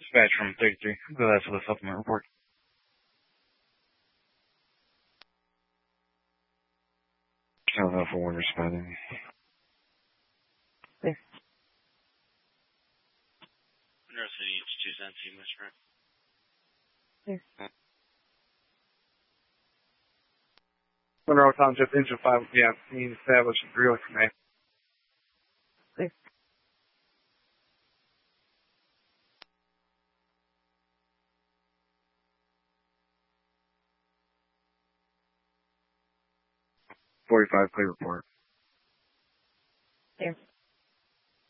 Dispatch from 33. Go ahead for the supplement report. I don't know if we're responding. Okay. Monroe City, it's 2 cents, English, right? Okay. Monroe Township, engine 5, yeah, need established really for me. Okay. .45 clear report.